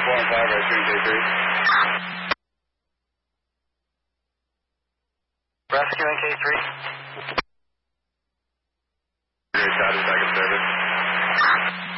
415, rescuing K3. Rescuing K3. Great shot, is back in service.